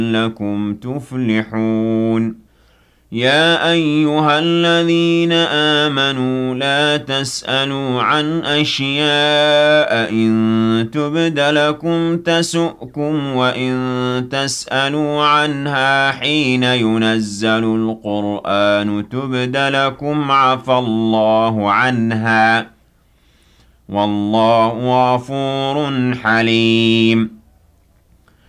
لعلكم تفلحون يا أيها الذين آمنوا لا تسألوا عن أشياء إن تبد لكم تسؤكم وإن تسألوا عنها حين ينزل القرآن تبد لكم عفى الله عنها والله غفور حليم